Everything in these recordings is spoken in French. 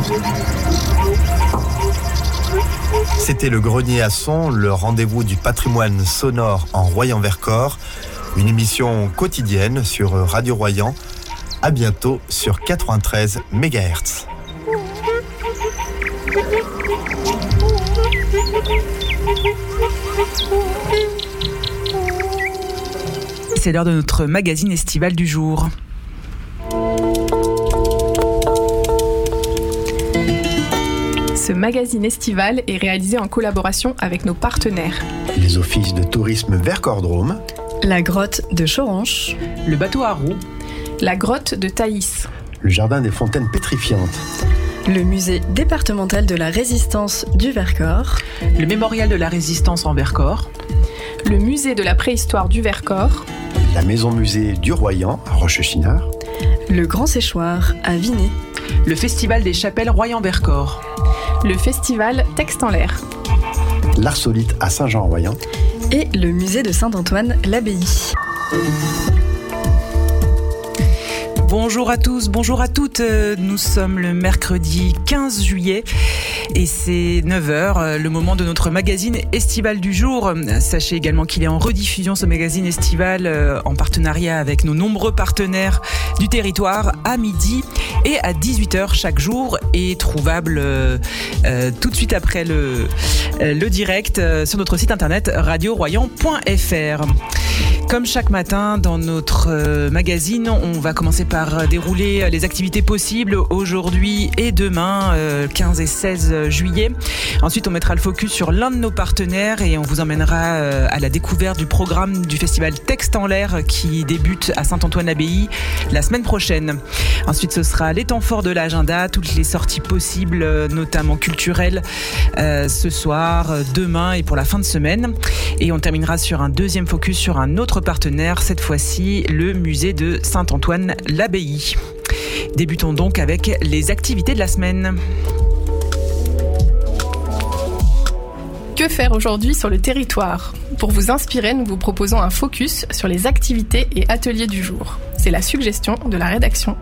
C'était le Grenier à son, le rendez-vous du patrimoine sonore en Royan-Vercors, une émission quotidienne sur Radio Royan. À bientôt sur 93 MHz. C'est l'heure de notre magazine estival du jour. Ce magazine estival est réalisé en collaboration avec nos partenaires. Les offices de tourisme Vercors-Drôme, la grotte de Choranche, le bateau à roues, la grotte de Thaïs, le jardin des fontaines pétrifiantes, le musée départemental de la résistance du Vercors, le mémorial de la résistance en Vercors, le musée de la préhistoire du Vercors, la maison-musée du Royan à Rochechinard, le Grand Séchoir à Vinay, le festival des chapelles Royan-Vercors, le festival Texte en l'air, l'art solite à Saint-Jean-en-Royan et le musée de Saint-Antoine-l'Abbaye. Bonjour à tous, bonjour à toutes. Nous sommes le mercredi 15 juillet et c'est 9h, le moment de notre magazine estival du jour. Sachez également qu'il est en rediffusion, ce magazine estival, en partenariat avec nos nombreux partenaires du territoire, à midi et à 18h chaque jour, et trouvable tout de suite après le direct sur notre site internet radioroyan.fr. Comme chaque matin dans notre magazine, on va commencer par dérouler les activités possibles aujourd'hui et demain, 15 et 16 juillet. Ensuite, on mettra le focus sur l'un de nos partenaires et on vous emmènera à la découverte du programme du festival Texte en l'air qui débute à Saint-Antoine-l'Abbaye la semaine prochaine. Ensuite, ce sera les temps forts de l'agenda, toutes les sorties possibles, notamment culturelles, ce soir, demain et pour la fin de semaine. Et on terminera sur un deuxième focus sur un autre partenaire, cette fois-ci le musée de Saint-Antoine-l'Abbaye. Débutons donc avec les activités de la semaine. Que faire aujourd'hui sur le territoire ? Pour vous inspirer, nous vous proposons un focus sur les activités et ateliers du jour. C'est la suggestion de la rédaction.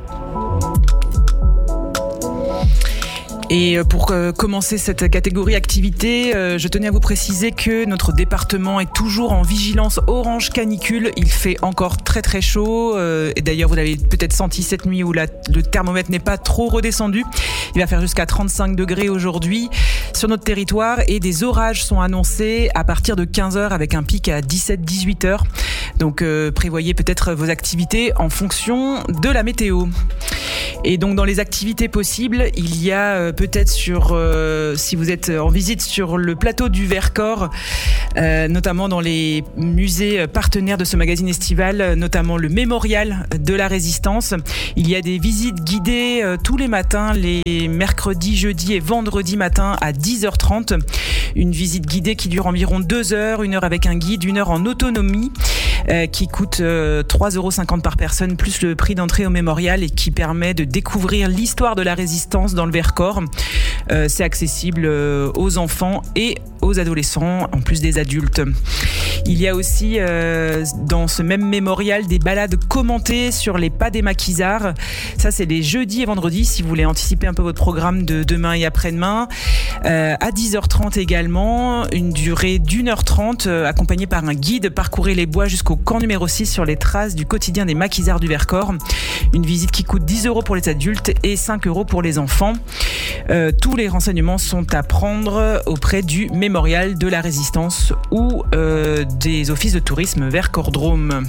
Et pour commencer cette catégorie activité, je tenais à vous préciser que notre département est toujours en vigilance orange canicule. Il fait encore très très chaud. Et d'ailleurs, vous l'avez peut-être senti cette nuit où le thermomètre n'est pas trop redescendu. Il va faire jusqu'à 35 degrés aujourd'hui sur notre territoire. Et des orages sont annoncés à partir de 15h avec un pic à 17-18h. Donc prévoyez peut-être vos activités en fonction de la météo. Et donc dans les activités possibles, il y a peut-être si vous êtes en visite sur le plateau du Vercors, notamment dans les musées partenaires de ce magazine estival, notamment le mémorial de la résistance. Il y a des visites guidées tous les matins, les mercredis, jeudis et vendredis matin à 10h30. Une visite guidée qui dure environ 2 heures, 1 heure avec un guide, 1 heure en autonomie, qui coûte 3,50€ par personne, plus le prix d'entrée au mémorial, et qui permet de découvrir l'histoire de la résistance dans le Vercors. C'est accessible aux enfants et aux adolescents, en plus des adultes. Il y a aussi dans ce même mémorial des balades commentées sur les pas des maquisards. Ça, c'est les jeudis et vendredis, si vous voulez anticiper un peu votre programme de demain et après-demain. À 10h30 également, une durée d'1h30, accompagnée par un guide. Parcourez les bois jusqu'au camp numéro 6 sur les traces du quotidien des maquisards du Vercors. Une visite qui coûte 10€ pour les adultes et 5€ pour les enfants. Tous les renseignements sont à prendre auprès du mémorial de la résistance ou des offices de tourisme Vercors-Drôme.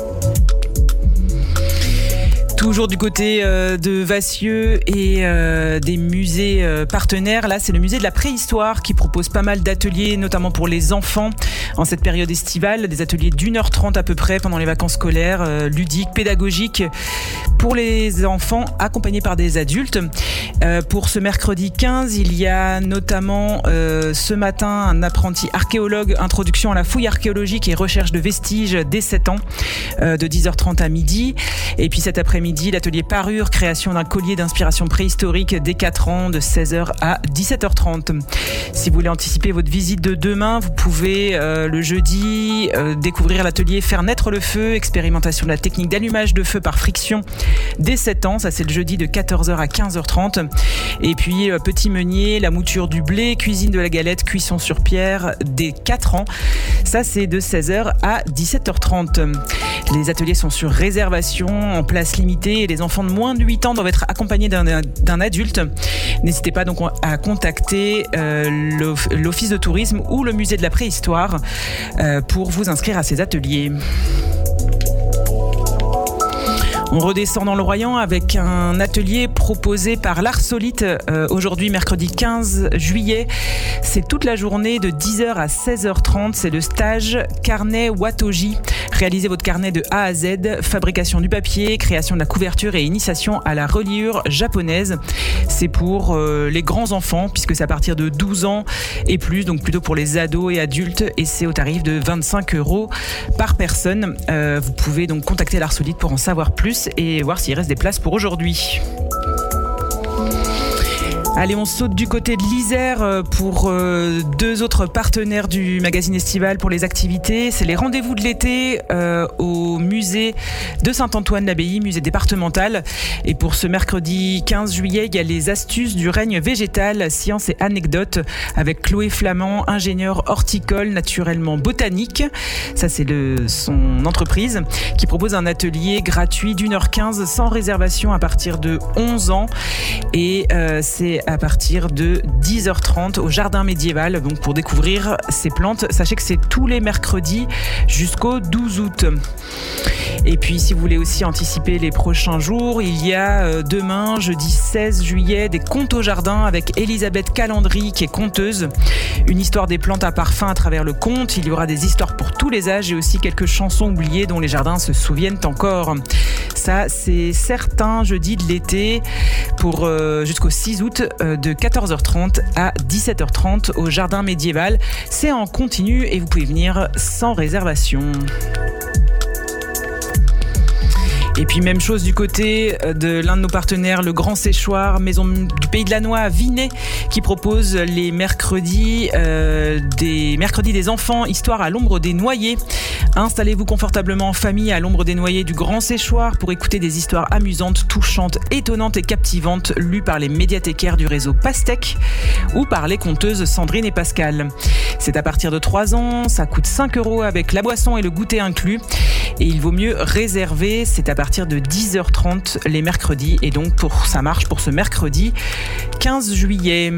Toujours du côté de Vassieux et des musées partenaires. Là, c'est le musée de la préhistoire qui propose pas mal d'ateliers, notamment pour les enfants en cette période estivale. Des ateliers d'1h30 à peu près pendant les vacances scolaires, ludiques, pédagogiques pour les enfants accompagnés par des adultes. Pour ce mercredi 15, il y a notamment ce matin un apprenti archéologue, introduction à la fouille archéologique et recherche de vestiges dès 7 ans, de 10h30 à midi. Et puis cet après-midi, midi, l'atelier Parure, création d'un collier d'inspiration préhistorique dès 4 ans de 16h à 17h30. Si vous voulez anticiper votre visite de demain, vous pouvez le jeudi découvrir l'atelier Faire naître le feu, expérimentation de la technique d'allumage de feu par friction dès 7 ans. Ça, c'est le jeudi de 14h à 15h30. Et puis, petit meunier, la mouture du blé, cuisine de la galette, cuisson sur pierre dès 4 ans. Ça, c'est de 16h à 17h30. Les ateliers sont sur réservation, en place limitée, et les enfants de moins de 8 ans doivent être accompagnés d'un adulte. N'hésitez pas donc à contacter l'Office de tourisme ou le musée de la préhistoire pour vous inscrire à ces ateliers. On redescend dans le Royan avec un atelier proposé par l'Arsolite aujourd'hui, mercredi 15 juillet. C'est toute la journée de 10h à 16h30. C'est le stage carnet Watoji. Réalisez votre carnet de A à Z, fabrication du papier, création de la couverture et initiation à la reliure japonaise. C'est pour les grands enfants, puisque c'est à partir de 12 ans et plus, donc plutôt pour les ados et adultes, et c'est au tarif de 25 € par personne. Vous pouvez donc contacter l'Arsolite pour en savoir plus et voir s'il reste des places pour aujourd'hui. Allez, on saute du côté de l'Isère pour deux autres partenaires du magazine estival pour les activités. C'est les rendez-vous de l'été au musée de Saint-Antoine-l'Abbaye, musée départemental. Et pour ce mercredi 15 juillet, il y a les astuces du règne végétal, sciences et anecdotes avec Chloé Flamand, ingénieure horticole, naturellement botanique. Ça, c'est son entreprise qui propose un atelier gratuit d'1h15 sans réservation à partir de 11 ans. Et c'est à partir de 10h30 au jardin médiéval. Donc pour découvrir ces plantes, sachez que c'est tous les mercredis jusqu'au 12 août. Et puis si vous voulez aussi anticiper les prochains jours, il y a demain, jeudi 16 juillet, des contes au jardin avec Elisabeth Calandry qui est conteuse. Une histoire des plantes à parfum à travers le conte. Il y aura des histoires pour tous les âges et aussi quelques chansons oubliées dont les jardins se souviennent encore. Ça, c'est certain, jeudi de l'été pour jusqu'au 6 août de 14h30 à 17h30 au jardin médiéval. C'est en continu et vous pouvez venir sans réservation. Et puis même chose du côté de l'un de nos partenaires, le Grand Séchoir, maison du Pays de la Noix à Vinay, qui propose les mercredis des enfants, histoire à l'ombre des noyers. Installez-vous confortablement en famille à l'ombre des noyers du Grand Séchoir pour écouter des histoires amusantes, touchantes, étonnantes et captivantes, lues par les médiathécaires du réseau Pastèque ou par les conteuses Sandrine et Pascal. C'est à partir de 3 ans, ça coûte 5 € avec la boisson et le goûter inclus. Et il vaut mieux réserver, c'est à partir de 10h30 les mercredis. Et donc ça marche pour ce mercredi 15 juillet.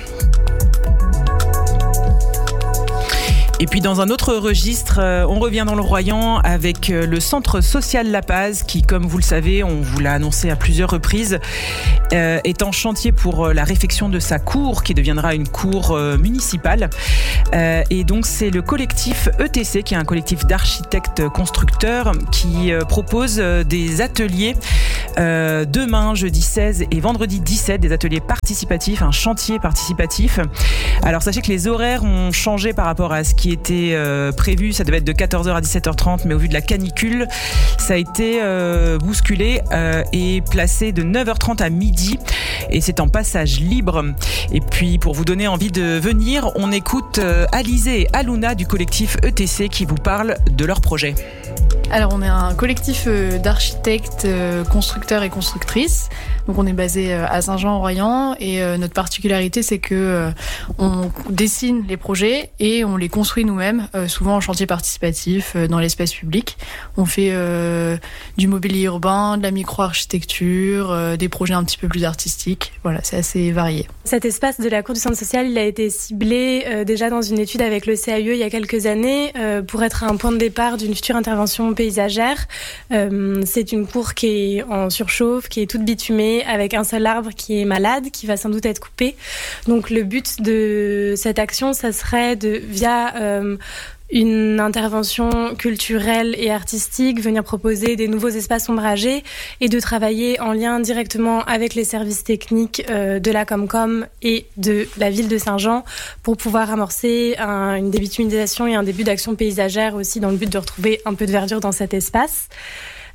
Et puis dans un autre registre, on revient dans le Royan avec le Centre Social La Paz qui, comme vous le savez, on vous l'a annoncé à plusieurs reprises, est en chantier pour la réfection de sa cour qui deviendra une cour municipale. Et donc c'est le collectif ETC qui est un collectif d'architectes constructeurs qui propose des ateliers demain, jeudi 16 et vendredi 17, des ateliers participatifs, un chantier participatif. Alors sachez que les horaires ont changé par rapport à ce qui était prévu, ça devait être de 14h à 17h30, mais au vu de la canicule, ça a été bousculé et placé de 9h30 à midi, et c'est en passage libre. Et puis pour vous donner envie de venir, on écoute Alizé et Aluna du collectif ETC qui vous parlent de leur projet. Alors on est un collectif d'architectes, constructeurs et constructrices. Donc on est basé à Saint-Jean-en-Royan et notre particularité c'est que on dessine les projets et on les construit nous-mêmes, souvent en chantier participatif dans l'espace public. On fait du mobilier urbain, de la micro-architecture, des projets un petit peu plus artistiques. Voilà, c'est assez varié. Cet espace de la cour du centre social, il a été ciblé déjà dans une étude avec le CAE il y a quelques années pour être un point de départ d'une future intervention paysagère. C'est une cour qui est en surchauffe, qui est toute bitumée, avec un seul arbre qui est malade, qui va sans doute être coupé. Donc le but de cette action, ça serait via une intervention culturelle et artistique, venir proposer des nouveaux espaces ombragés et de travailler en lien directement avec les services techniques de la Comcom et de la ville de Saint-Jean pour pouvoir amorcer une débitumisation et un début d'action paysagère aussi dans le but de retrouver un peu de verdure dans cet espace.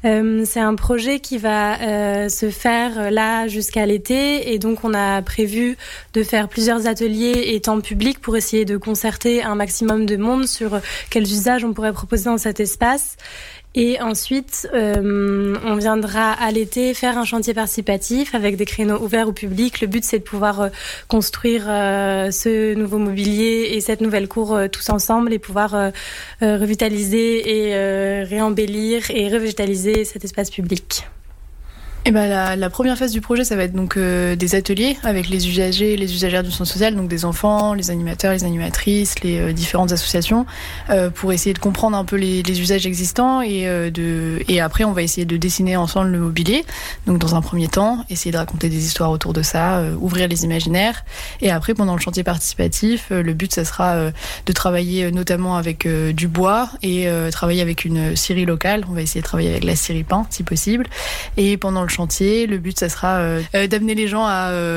C'est un projet qui va se faire là jusqu'à l'été, et donc on a prévu de faire plusieurs ateliers et temps publics pour essayer de concerter un maximum de monde sur quels usages on pourrait proposer dans cet espace. Et ensuite, on viendra à l'été faire un chantier participatif avec des créneaux ouverts au public. Le but, c'est de pouvoir construire ce nouveau mobilier et cette nouvelle cour tous ensemble, et pouvoir revitaliser et réembellir et revitaliser cet espace public. Et la première phase du projet, ça va être donc des ateliers avec les usagers et les usagères du centre social, donc des enfants, les animateurs, les animatrices, les différentes associations, pour essayer de comprendre un peu les usages existants, et après on va essayer de dessiner ensemble le mobilier. Donc dans un premier temps, essayer de raconter des histoires autour de ça, ouvrir les imaginaires, et après pendant le chantier participatif, le but ça sera de travailler notamment avec du bois, et travailler avec une scierie locale. On va essayer de travailler avec la scierie Pin si possible, et pendant le chantier, le but ça sera d'amener les gens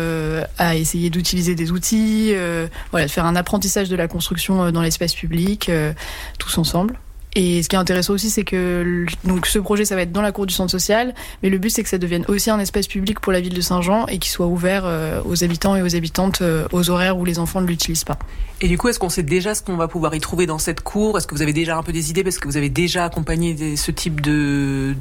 à essayer d'utiliser des outils, de faire un apprentissage de la construction dans l'espace public, tous ensemble. Et ce qui est intéressant aussi, c'est que donc ce projet, ça va être dans la cour du centre social, mais le but, c'est que ça devienne aussi un espace public pour la ville de Saint-Jean, et qu'il soit ouvert aux habitants et aux habitantes aux horaires où les enfants ne l'utilisent pas. Et du coup, est-ce qu'on sait déjà ce qu'on va pouvoir y trouver dans cette cour ? Est-ce que vous avez déjà un peu des idées, parce que vous avez déjà accompagné ce type d'aménagement ?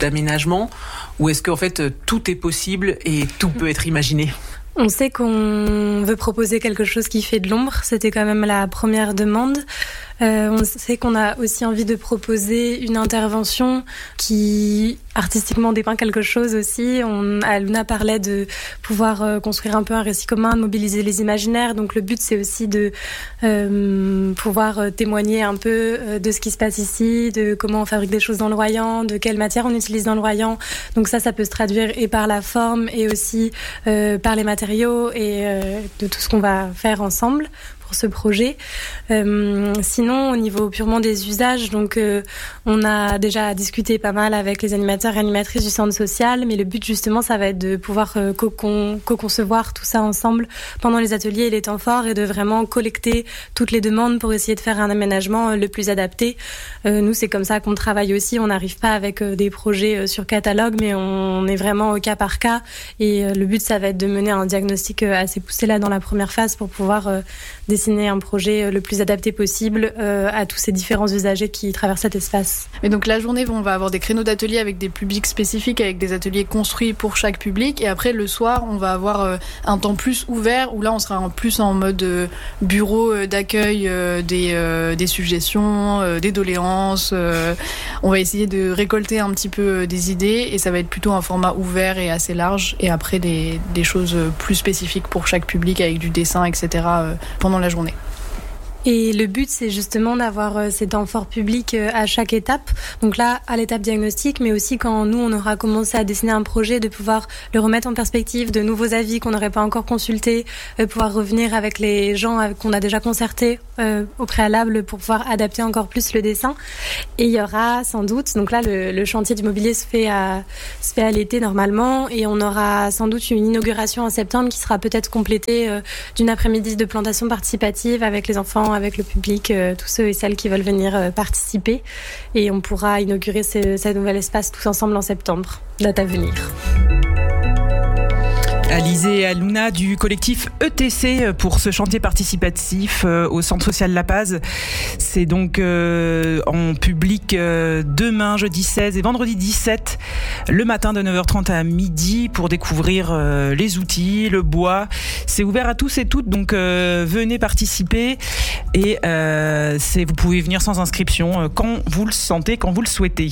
Ou est-ce qu'en fait, tout est possible et tout peut être imaginé ? On sait qu'on veut proposer quelque chose qui fait de l'ombre. C'était quand même la première demande. On sait qu'on a aussi envie de proposer une intervention qui artistiquement dépeint quelque chose aussi. Luna parlait de pouvoir construire un peu un récit commun, de mobiliser les imaginaires. Donc le but, c'est aussi de pouvoir témoigner un peu de ce qui se passe ici, de comment on fabrique des choses dans le Royan, de quelle matière on utilise dans le Royan. Donc ça peut se traduire et par la forme, et aussi par les matériaux, et de tout ce qu'on va faire ensemble pour ce projet. Sinon, au niveau purement des usages, donc on a déjà discuté pas mal avec les animateurs et animatrices du centre social, mais le but justement, ça va être de pouvoir co-concevoir tout ça ensemble pendant les ateliers et les temps forts, et de vraiment collecter toutes les demandes pour essayer de faire un aménagement le plus adapté. Nous, c'est comme ça qu'on travaille aussi. On n'arrive pas avec des projets sur catalogue, mais on est vraiment au cas par cas, et le but, ça va être de mener un diagnostic assez poussé là dans la première phase, pour pouvoir dessiner un projet le plus adapté possible à tous ces différents usagers qui traversent cet espace. Et donc la journée, on va avoir des créneaux d'ateliers avec des publics spécifiques, avec des ateliers construits pour chaque public, et après le soir, on va avoir un temps plus ouvert, où là on sera plus en mode bureau d'accueil des suggestions, des doléances. On va essayer de récolter un petit peu des idées, et ça va être plutôt un format ouvert et assez large, et après des choses plus spécifiques pour chaque public, avec du dessin, etc. pendant la journée. Et le but, c'est justement d'avoir ces temps forts publics à chaque étape. Donc là, à l'étape diagnostic, mais aussi quand nous, on aura commencé à dessiner un projet, de pouvoir le remettre en perspective, de nouveaux avis qu'on n'aurait pas encore consultés, pouvoir revenir avec les gens qu'on a déjà concertés au préalable, pour pouvoir adapter encore plus le dessin. Et il y aura sans doute, donc là, le chantier du mobilier se fait à l'été normalement, et on aura sans doute une inauguration en septembre qui sera peut-être complétée d'une après-midi de plantation participative avec les enfants, avec le public, tous ceux et celles qui veulent venir participer, et on pourra inaugurer ce nouvel espace tous ensemble en septembre, date à venir. Alizé et Luna du collectif ETC pour ce chantier participatif au Centre Social La Paz. C'est donc en public demain, jeudi 16 et vendredi 17, le matin de 9h30 à midi, pour découvrir les outils, le bois. C'est ouvert à tous et toutes, donc venez participer, et vous pouvez venir sans inscription quand vous le sentez, quand vous le souhaitez.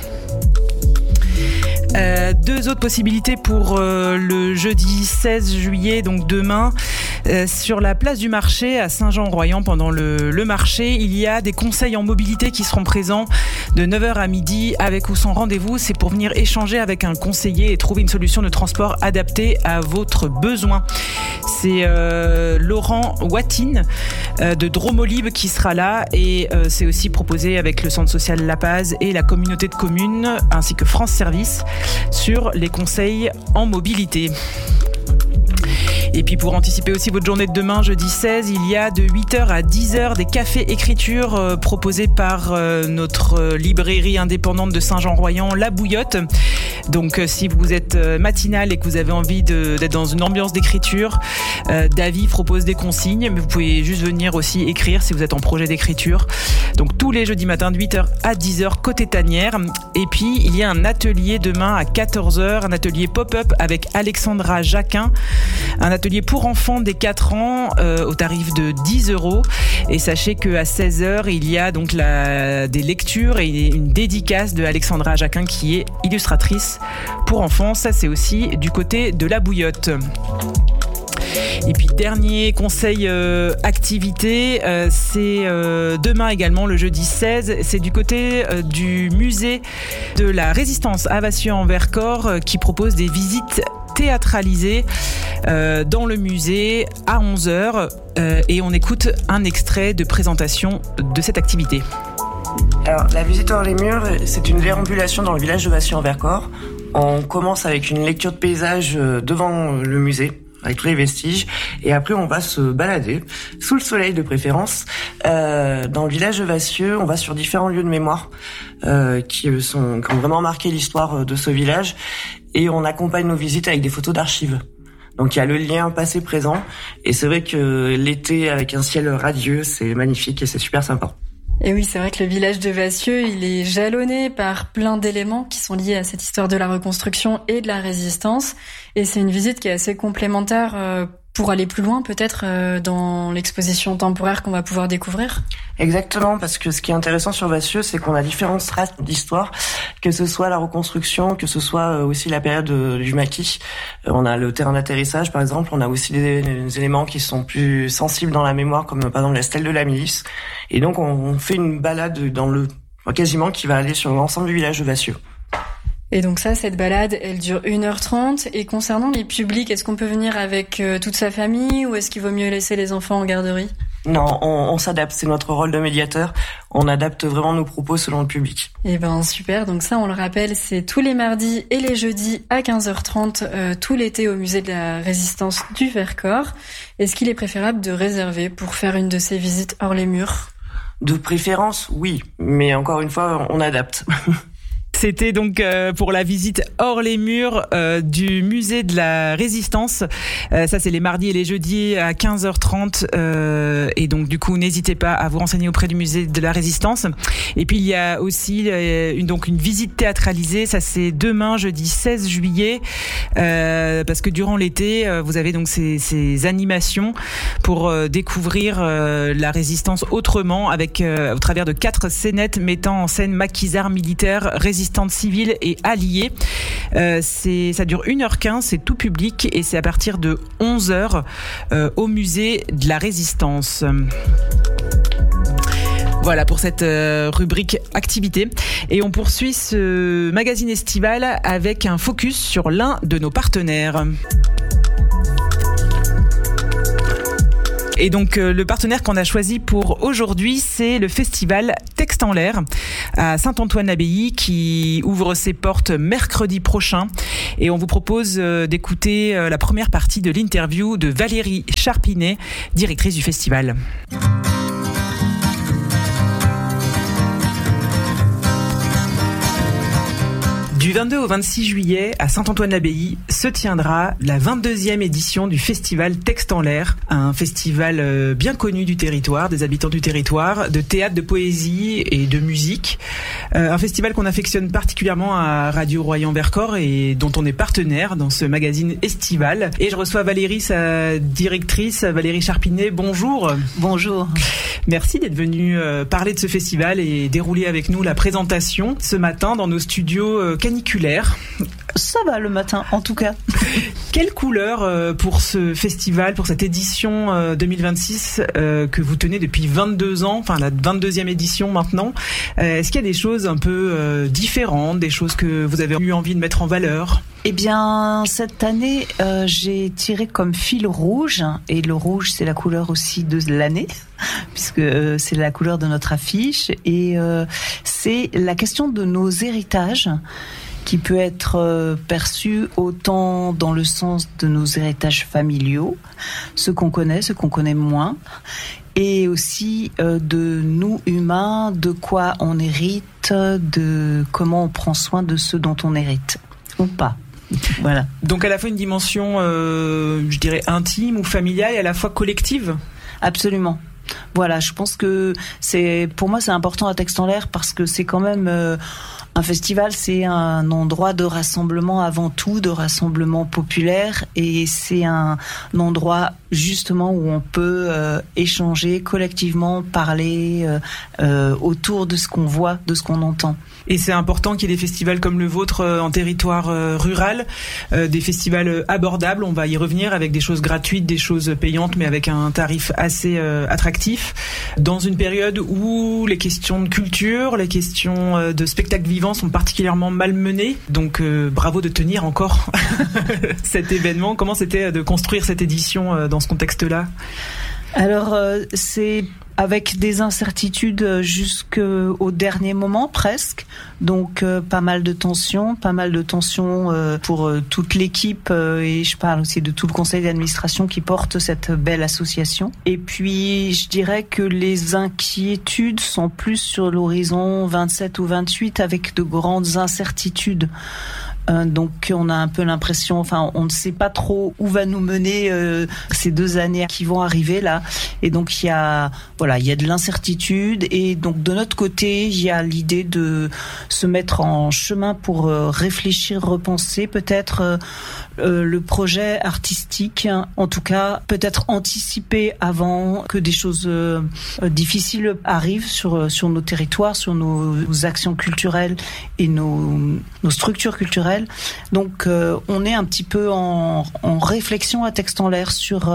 Deux autres possibilités pour le jeudi 16 juillet, donc demain, sur la place du marché à Saint-Jean-Royan. Pendant le marché, il y a des conseils en mobilité qui seront présents de 9h à midi, avec ou sans rendez-vous. C'est pour venir échanger avec un conseiller et trouver une solution de transport adaptée à votre besoin. C'est Laurent Watine de Dromolib qui sera là, et c'est aussi proposé avec le Centre Social La Paz et la communauté de communes, ainsi que France Service, sur les conseils en mobilité. Et puis pour anticiper aussi votre journée de demain, jeudi 16, il y a de 8h à 10h des cafés écriture proposés par notre librairie indépendante de Saint-Jean-Royan, La Bouillotte. Donc si vous êtes matinal et que vous avez envie d'être dans une ambiance d'écriture, Davy propose des consignes, mais vous pouvez juste venir aussi écrire si vous êtes en projet d'écriture. Donc tous les jeudis matins de 8h à 10h côté tanière. Et puis il y a un atelier demain à 14h, un atelier pop-up avec Alexandra Jacquin, un atelier pour enfants dès 4 ans au tarif de 10 €. Et sachez qu'à 16h, il y a donc des lectures et une dédicace de Alexandra Jacquin qui est illustratrice pour enfants. Ça, c'est aussi du côté de La Bouillotte. Et puis dernier conseil activité, c'est demain également le jeudi 16, c'est du côté du musée de la Résistance à Vassieux en Vercors qui propose des visites théâtralisées dans le musée à 11h et on écoute un extrait de présentation de cette activité. Alors, la visite hors les murs, c'est une déambulation dans le village de Vassieux en Vercors. On commence avec une lecture de paysage devant le musée, avec tous les vestiges, et après on va se balader, sous le soleil de préférence, dans le village de Vassieux. On va sur différents lieux de mémoire qui ont vraiment marqué l'histoire de ce village, et on accompagne nos visites avec des photos d'archives. Donc il y a le lien passé-présent, et c'est vrai que l'été avec un ciel radieux, c'est magnifique et c'est super sympa. Et oui, c'est vrai que le village de Vassieux, il est jalonné par plein d'éléments qui sont liés à cette histoire de la reconstruction et de la résistance. Et c'est une visite qui est assez complémentaire pour aller plus loin, peut-être, dans l'exposition temporaire qu'on va pouvoir découvrir. Exactement, parce que ce qui est intéressant sur Vassieux, c'est qu'on a différentes strates d'histoire, que ce soit la reconstruction, que ce soit aussi la période du maquis. On a le terrain d'atterrissage, par exemple. On a aussi des éléments qui sont plus sensibles dans la mémoire, comme par exemple la stèle de la milice. Et donc, on fait une balade quasiment qui va aller sur l'ensemble du village de Vassieux. Et donc ça, cette balade, elle dure 1h30. Et concernant les publics, est-ce qu'on peut venir avec toute sa famille ou est-ce qu'il vaut mieux laisser les enfants en garderie ? Non, on s'adapte, c'est notre rôle de médiateur. On adapte vraiment nos propos selon le public. Eh ben super, donc ça on le rappelle, c'est tous les mardis et les jeudis à 15h30 tout l'été au musée de la Résistance du Vercors. Est-ce qu'il est préférable de réserver pour faire une de ces visites hors les murs ? De préférence, oui, mais encore une fois, on adapte. C'était donc pour la visite hors les murs du musée de la Résistance. Ça, c'est les mardis et les jeudis à 15h30. Et donc, du coup, n'hésitez pas à vous renseigner auprès du musée de la Résistance. Et puis, il y a aussi une visite théâtralisée. Ça, c'est demain, jeudi 16 juillet. Parce que durant l'été, vous avez donc ces animations pour découvrir la Résistance autrement avec au travers de 4 scénettes mettant en scène maquisards militaires, résistantes civiles et alliées. Ça dure 1h15, c'est tout public et c'est à partir de 11h au musée de la Résistance. Voilà pour cette rubrique activité. Et on poursuit ce magazine estival avec un focus sur l'un de nos partenaires. Et donc le partenaire qu'on a choisi pour aujourd'hui, c'est le festival Texte en l'air à Saint-Antoine-l'Abbaye qui ouvre ses portes mercredi prochain. Et on vous propose d'écouter la première partie de l'interview de Valérie Charpinet, directrice du festival. Du 22 au 26 juillet, à Saint-Antoine-l'Abbaye, se tiendra la 22e édition du festival Texte en l'air, un festival bien connu du territoire, des habitants du territoire, de théâtre, de poésie et de musique. Un festival qu'on affectionne particulièrement à Radio Royan Vercors et dont on est partenaire dans ce magazine estival. Et je reçois Valérie, sa directrice, Valérie Charpinet. Bonjour. Bonjour. Merci d'être venue parler de ce festival et dérouler avec nous la présentation ce matin dans nos studios caniculaire. Ça va le matin, en tout cas. Quelle couleur pour ce festival, pour cette édition 2026 que vous tenez depuis 22 ans, enfin la 22e édition maintenant. Est-ce qu'il y a des choses un peu différentes, des choses que vous avez eu envie de mettre en valeur ? Eh bien, cette année, j'ai tiré comme fil rouge, et le rouge, c'est la couleur aussi de l'année, puisque c'est la couleur de notre affiche, et c'est la question de nos héritages qui peut être perçu autant dans le sens de nos héritages familiaux, ceux qu'on connaît moins, et aussi de nous humains, de quoi on hérite, de comment on prend soin de ceux dont on hérite, ou pas. Voilà. Donc à la fois une dimension, je dirais, intime ou familiale, et à la fois collective. Absolument. Voilà, je pense que pour moi c'est important à Texte en l'air parce que c'est quand même un festival, c'est un endroit de rassemblement avant tout, de rassemblement populaire, et c'est un endroit justement où on peut échanger collectivement, parler autour de ce qu'on voit, de ce qu'on entend. Et c'est important qu'il y ait des festivals comme le vôtre en territoire rural, des festivals abordables, on va y revenir, avec des choses gratuites, des choses payantes, mais avec un tarif assez attractif, dans une période où les questions de culture, les questions de spectacle vivant sont particulièrement malmenées. Donc bravo de tenir encore cet événement. Comment c'était de construire cette édition dans ce contexte-là ? Alors c'est avec des incertitudes jusqu'au dernier moment presque, donc pas mal de tensions pour toute l'équipe, et je parle aussi de tout le conseil d'administration qui porte cette belle association. Et puis je dirais que les inquiétudes sont plus sur l'horizon 27 ou 28 avec de grandes incertitudes. Donc on a un peu l'impression, on ne sait pas trop où va nous mener ces 2 années qui vont arriver là, et donc il y a de l'incertitude, et donc de notre côté il y a l'idée de se mettre en chemin pour réfléchir, repenser peut-être le projet artistique, en tout cas peut-être anticiper avant que des choses difficiles arrivent sur nos territoires, sur nos actions culturelles et nos structures culturelles. Donc on est un petit peu en réflexion à Texte en l'air sur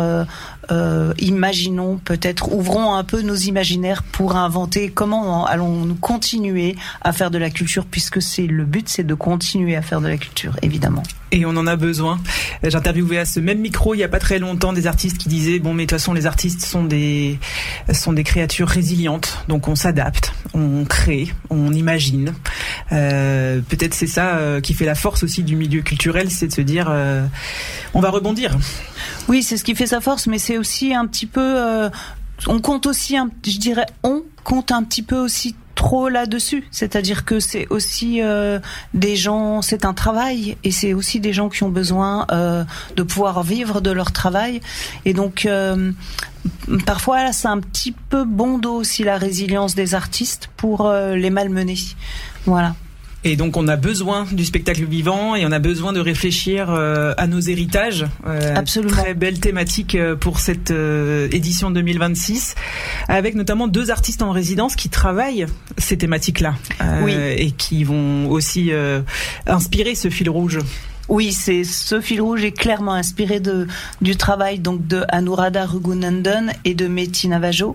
imaginons peut-être, ouvrons un peu nos imaginaires pour inventer comment allons-nous continuer à faire de la culture, puisque le but c'est de continuer à faire de la culture, évidemment. Et on en a besoin. J'interviewais à ce même micro il y a pas très longtemps des artistes qui disaient bon, mais de toute façon les artistes sont des créatures résilientes, donc on s'adapte, on crée, on imagine. Peut-être c'est ça qui fait la force aussi du milieu culturel, c'est de se dire on va rebondir. Oui, c'est ce qui fait sa force, mais c'est aussi un petit peu on compte aussi on compte un petit peu aussi trop là-dessus, c'est-à-dire que c'est aussi des gens, c'est un travail, et c'est aussi des gens qui ont besoin de pouvoir vivre de leur travail, et donc parfois là, c'est un petit peu bon dos aussi la résilience des artistes pour les malmener. Voilà. Et donc on a besoin du spectacle vivant, et on a besoin de réfléchir à nos héritages. Absolument. Très belle thématique pour cette édition 2026, avec notamment 2 artistes en résidence qui travaillent ces thématiques-là, oui. Et qui vont aussi inspirer ce fil rouge. Oui, ce fil rouge est clairement inspiré du travail donc de Anuradha Rugunandan et de Meti Navajo.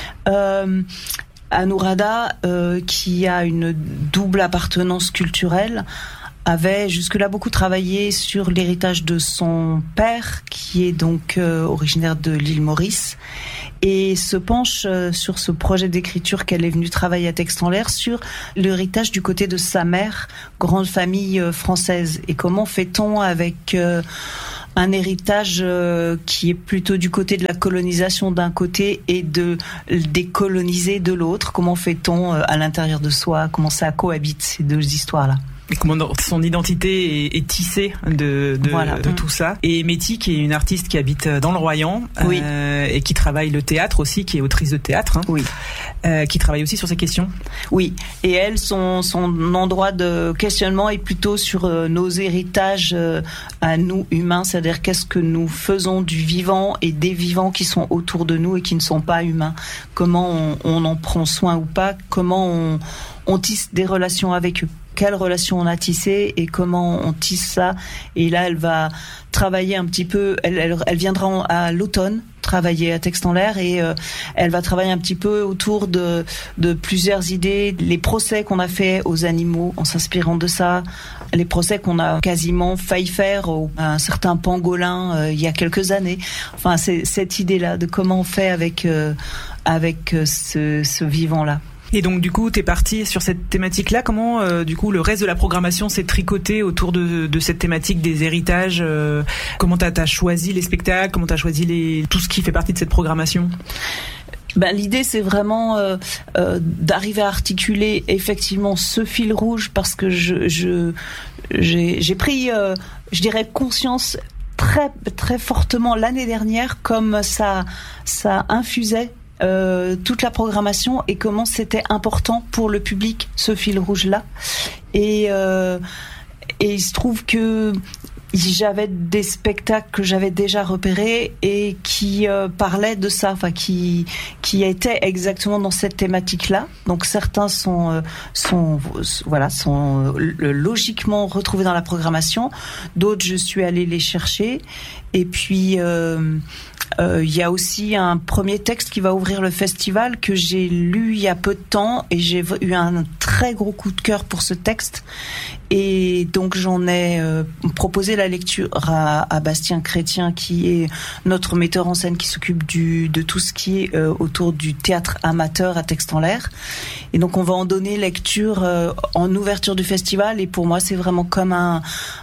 Anuradha, qui a une double appartenance culturelle, avait jusque-là beaucoup travaillé sur l'héritage de son père, qui est donc originaire de l'île Maurice, et se penche sur ce projet d'écriture qu'elle est venue travailler à Texte en l'air sur l'héritage du côté de sa mère, grande famille française, et comment fait-on avec un héritage qui est plutôt du côté de la colonisation d'un côté et de décoloniser de l'autre. Comment fait-on à l'intérieur de soi? Comment ça cohabite, ces 2 histoires-là? Et comment son identité est tissée de tout ça. Et Meti, qui est une artiste qui habite dans le Royan, oui. Et qui travaille le théâtre aussi, qui est autrice de théâtre, oui. Qui travaille aussi sur ces questions. Oui, et elle, son endroit de questionnement est plutôt sur nos héritages à nous humains, c'est-à-dire qu'est-ce que nous faisons du vivant et des vivants qui sont autour de nous et qui ne sont pas humains. Comment on en prend soin ou pas, comment on tisse des relations avec eux. Quelle relation on a tissé et comment on tisse ça. Et là, elle va travailler un petit peu, elle viendra à l'automne travailler à Texte en l'air, et elle va travailler un petit peu autour de plusieurs idées, les procès qu'on a fait aux animaux en s'inspirant de ça, les procès qu'on a quasiment failli faire à un certain pangolin il y a quelques années. Enfin, c'est cette idée-là de comment on fait avec ce vivant-là. Et donc du coup, t'es parti sur cette thématique-là. Comment du coup le reste de la programmation s'est tricoté autour de cette thématique des héritages? Comment t'as choisi les spectacles? Comment t'as choisi tout ce qui fait partie de cette programmation? L'idée, c'est vraiment d'arriver à articuler effectivement ce fil rouge, parce que j'ai pris, je dirais, conscience très très fortement l'année dernière comme ça infusait toute la programmation et comment c'était important pour le public, ce fil rouge là. Et il se trouve que j'avais des spectacles que j'avais déjà repérés et qui parlaient de ça, enfin qui étaient exactement dans cette thématique-là. Donc certains sont logiquement retrouvés dans la programmation, d'autres je suis allée les chercher. Et puis il y a aussi un premier texte qui va ouvrir le festival que j'ai lu il y a peu de temps et j'ai eu un très gros coup de cœur pour ce texte. Et donc j'en ai proposé la lecture à Bastien Chrétien, qui est notre metteur en scène qui s'occupe de tout ce qui est autour du théâtre amateur à Texte en l'air. Et donc on va en donner lecture en ouverture du festival. Et pour moi c'est vraiment comme un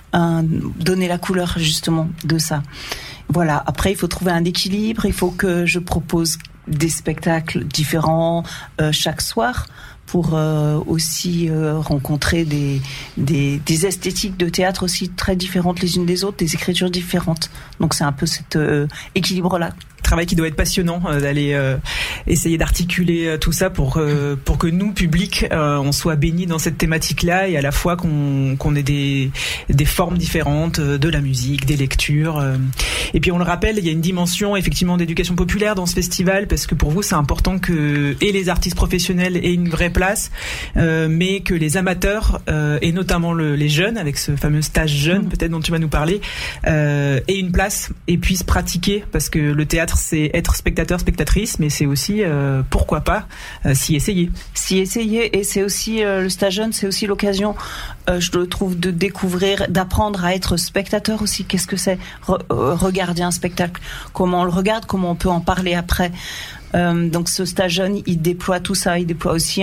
donner la couleur justement de ça. Voilà. Après il faut trouver un équilibre. Il faut que je propose des spectacles différents chaque soir, pour aussi rencontrer des esthétiques de théâtre aussi très différentes les unes des autres, des écritures différentes. Donc c'est un peu cet équilibre-là. Travail qui doit être passionnant, d'aller essayer d'articuler tout ça pour que nous, public, on soit baignés dans cette thématique-là, et à la fois qu'on ait des formes différentes, de la musique, des lectures. Et puis on le rappelle, il y a une dimension effectivement d'éducation populaire dans ce festival, parce que pour vous c'est important que les artistes professionnels aient une vraie place, mais que les amateurs et notamment les jeunes, avec ce fameux stage jeune peut-être dont tu vas nous parler, aient une place et puissent pratiquer, parce que le théâtre c'est être spectateur, spectatrice, mais c'est aussi pourquoi pas s'y essayer. Et c'est aussi le stage jeune, c'est aussi l'occasion, je le trouve, de découvrir, d'apprendre à être spectateur aussi. Qu'est-ce que c'est regarder un spectacle, comment on le regarde, comment on peut en parler après. Donc ce stage jeune, il déploie tout ça. Il déploie aussi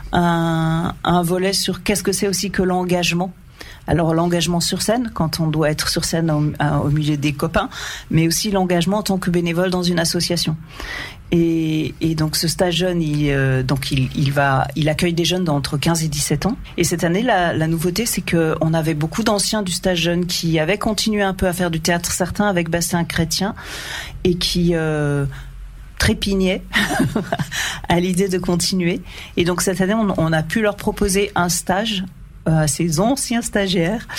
un volet sur qu'est-ce que c'est aussi que l'engagement. Alors l'engagement sur scène, quand on doit être sur scène au milieu des copains, mais aussi l'engagement en tant que bénévole dans une association. Et donc ce stage jeune, il accueille des jeunes d'entre 15 et 17 ans. Et cette année, la nouveauté, c'est que on avait beaucoup d'anciens du stage jeune qui avaient continué un peu à faire du théâtre, certains avec Bastien Chrétien, et qui trépignaient à l'idée de continuer. Et donc cette année, on a pu leur proposer un stage à ces anciens stagiaires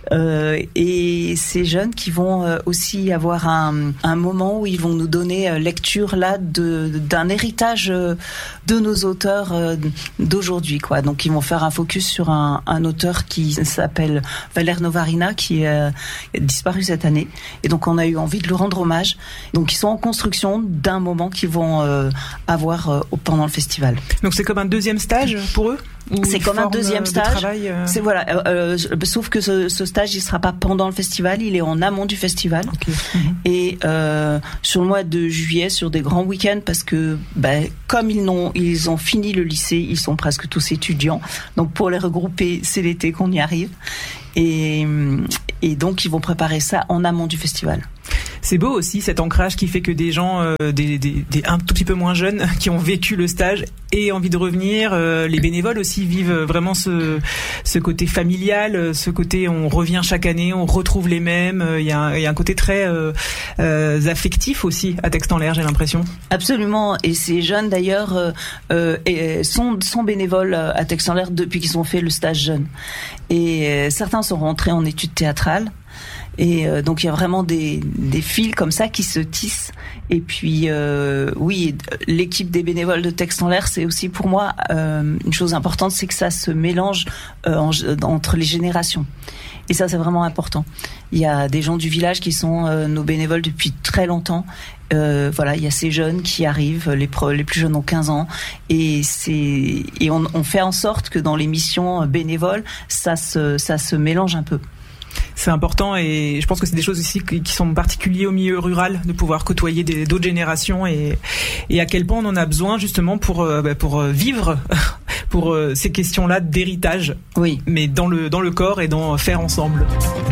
et ces jeunes qui vont aussi avoir un moment où ils vont nous donner lecture là d'un héritage de nos auteurs d'aujourd'hui, quoi. Donc ils vont faire un focus sur un auteur qui s'appelle Valère Novarina, qui a disparu cette année, et donc on a eu envie de lui rendre hommage. Donc ils sont en construction d'un moment qu'ils vont avoir pendant le festival. Donc c'est comme un deuxième stage pour eux? C'est comme un deuxième stage. C'est voilà, sauf que ce stage il sera pas pendant le festival, il est en amont du festival. Okay. Et sur le mois de juillet, sur des grands week-ends, parce que comme ils ont fini le lycée, ils sont presque tous étudiants. Donc pour les regrouper, c'est l'été qu'on y arrive. Et donc ils vont préparer ça en amont du festival. C'est beau aussi cet ancrage qui fait que des gens des un tout petit peu moins jeunes qui ont vécu le stage aient envie de revenir. Les bénévoles aussi vivent vraiment ce côté familial, ce côté on revient chaque année, on retrouve les mêmes. Il y a un côté très affectif aussi à Texte en l'air, j'ai l'impression. Absolument. Et ces jeunes d'ailleurs sont bénévoles à Texte en l'air depuis qu'ils ont fait le stage jeune. Et certains sont rentrés en études théâtrales. Et donc il y a vraiment des fils comme ça qui se tissent. Et puis oui, l'équipe des bénévoles de Texte en l'air, c'est aussi pour moi une chose importante, c'est que ça se mélange entre les générations. Et ça, c'est vraiment important. Il y a des gens du village qui sont nos bénévoles depuis très longtemps. Voilà, il y a ces jeunes qui arrivent, les plus jeunes ont 15 ans, et on fait en sorte que dans les missions bénévoles, ça se mélange un peu. C'est important et je pense que c'est des choses aussi qui sont particulières au milieu rural, de pouvoir côtoyer d'autres générations et à quel point on en a besoin justement pour vivre pour ces questions-là d'héritage. Oui. Mais dans le corps et dans faire ensemble.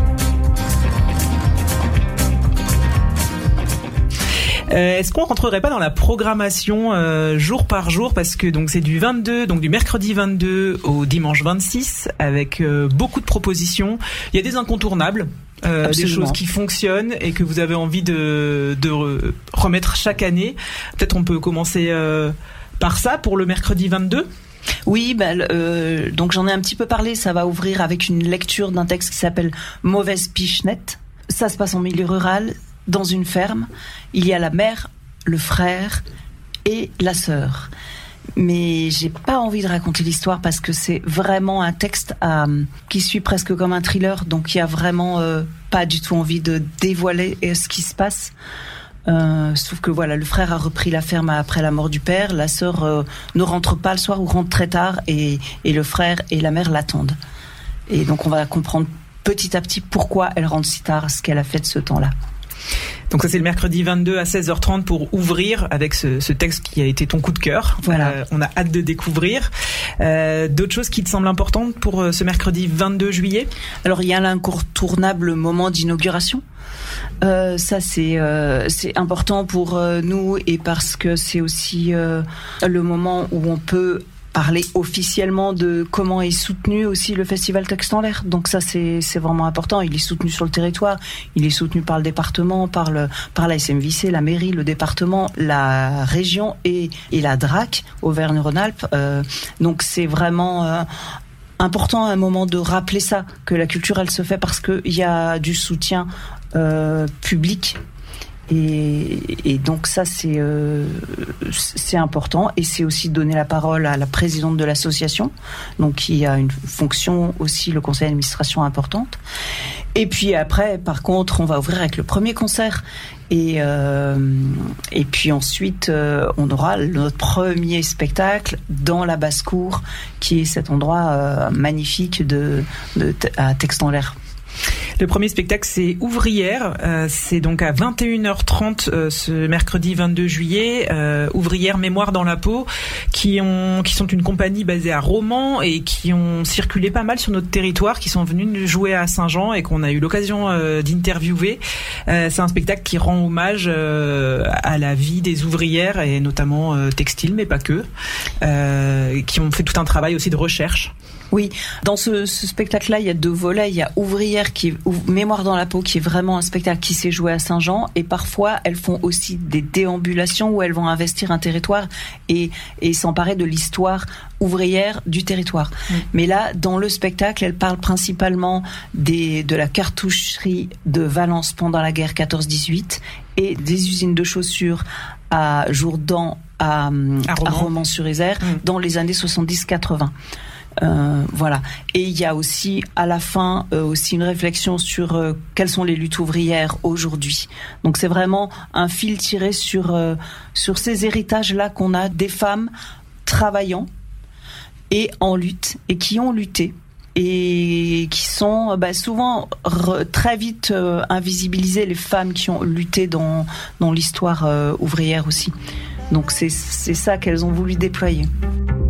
Est-ce qu'on rentrerait pas dans la programmation jour par jour, parce que donc c'est du mercredi 22 au dimanche 26 avec beaucoup de propositions. Il y a des incontournables, des choses qui fonctionnent et que vous avez envie de remettre chaque année. Peut-être on peut commencer par ça pour le mercredi 22. Oui, donc j'en ai un petit peu parlé. Ça va ouvrir avec une lecture d'un texte qui s'appelle Mauvaise pichenette. Ça se passe en milieu rural. Dans une ferme, il y a la mère, le frère et la sœur. Mais j'ai pas envie de raconter l'histoire parce que c'est vraiment un texte qui suit presque comme un thriller. Donc il y a vraiment pas du tout envie de dévoiler ce qui se passe. Sauf que voilà, le frère a repris la ferme après la mort du père. La sœur ne rentre pas le soir ou rentre très tard et le frère et la mère l'attendent. Et donc on va comprendre petit à petit pourquoi elle rentre si tard, ce qu'elle a fait de ce temps-là. Donc ça c'est le mercredi 22 à 16h30 pour ouvrir avec ce texte qui a été ton coup de cœur. Voilà. On a hâte de découvrir. D'autres choses qui te semblent importantes pour ce mercredi 22 juillet ? Alors il y a l'incontournable moment d'inauguration. Ça c'est important pour nous et parce que c'est aussi le moment où on peut parler officiellement de comment est soutenu aussi le festival Texte en l'air. Donc ça c'est vraiment important. Il est soutenu sur le territoire, il est soutenu par le département, par la SMVC, la mairie, le département, la région et la DRAC, Auvergne-Rhône-Alpes. Donc c'est vraiment important à un moment de rappeler ça, que la culture elle se fait parce qu'il y a du soutien public. Et donc ça c'est important, et c'est aussi donner la parole à la présidente de l'association, donc qui a une fonction aussi, le conseil d'administration, importante. Et puis après par contre on va ouvrir avec le premier concert et puis ensuite on aura notre premier spectacle dans la basse-cour, qui est cet endroit magnifique à Texte en l'air. Le premier spectacle, c'est Ouvrière. C'est donc à 21h30 ce mercredi 22 juillet. Ouvrière Mémoire dans la peau, qui sont une compagnie basée à Romans et qui ont circulé pas mal sur notre territoire, qui sont venus jouer à Saint-Jean et qu'on a eu l'occasion d'interviewer. C'est un spectacle qui rend hommage à la vie des ouvrières, et notamment textiles, mais pas que, qui ont fait tout un travail aussi de recherche. Oui, dans ce spectacle-là, il y a 2 volets. Il y a Ouvrière, Mémoire dans la peau, qui est vraiment un spectacle qui s'est joué à Saint-Jean. Et parfois, elles font aussi des déambulations où elles vont investir un territoire et s'emparer de l'histoire ouvrière du territoire. Mais là, dans le spectacle, elles parlent principalement de la cartoucherie de Valence pendant la guerre 14-18 et des usines de chaussures à Jourdan, à Romans-sur-Isère, dans les années 70-80. Voilà. Et il y a aussi à la fin aussi une réflexion sur quelles sont les luttes ouvrières aujourd'hui. Donc c'est vraiment un fil tiré sur ces héritages-là qu'on a des femmes travaillant et en lutte, et qui ont lutté et qui sont souvent très vite invisibilisées, les femmes qui ont lutté dans l'histoire ouvrière aussi. Donc c'est ça qu'elles ont voulu déployer.